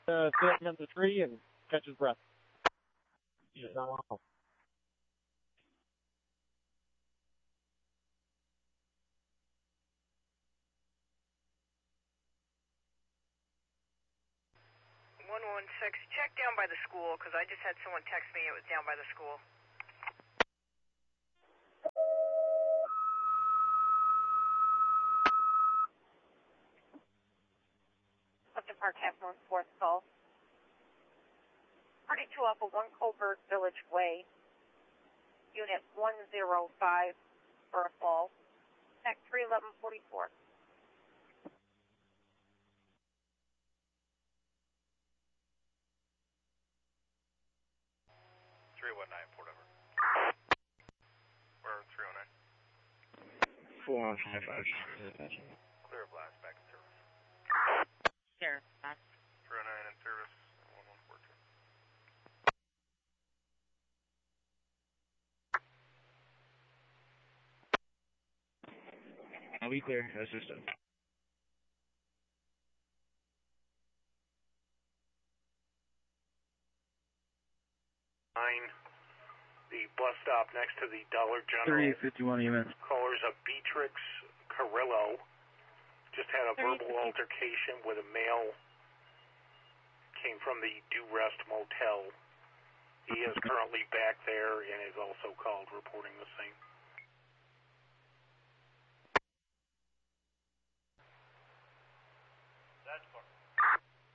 sit up against the tree and catch his breath. He's not well. Check down by the school, because I just had someone text me it was down by the school. Upton Park, half north, 4th call. 32 off of 1 Colbert Village Way. Unit 105 for a fall. Act 31144. 319, Port over. We're 309. 415. Clear of blast, back in service. Sheriff, that's 309 in service, 1142. I'll be clear, assistant. The bus stop next to the Dollar General. 3851 EMS. Callers of Beatrix Carrillo. Just had a verbal altercation with a male. Came from the Do Rest Motel. He is currently back there and is also called reporting the same.